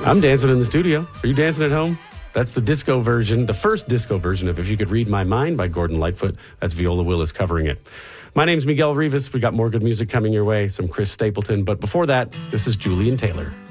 I'm dancing in the studio. Are you dancing at home? That's the disco version, the first disco version of If You Could Read My Mind by Gordon Lightfoot. That's Viola Willis covering it. My name's Miguel Rivas. We got more good music coming your way, some Chris Stapleton. But before that, this is Julian Taylor.